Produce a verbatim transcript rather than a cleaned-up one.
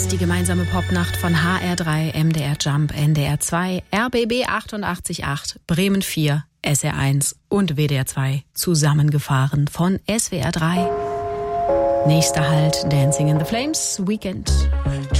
ist die gemeinsame Popnacht von H R drei, M D R Jump, N D R zwei, R B B achtundachtzig Komma acht, Bremen vier, S R eins und W D R zwei zusammengefahren von S W R drei. Nächster Halt Dancing in the Flames Weekend.